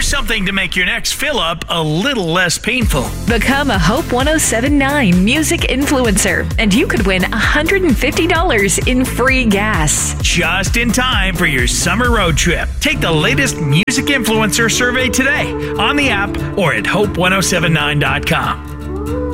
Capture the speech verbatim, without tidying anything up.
something to make your next fill up a little less painful. Become a Hope one oh seven point nine music influencer, and you could win one hundred fifty dollars in free gas. Just in time for your summer road trip. Take the latest music influencer survey today on the app or at hope ten seventy-nine dot com.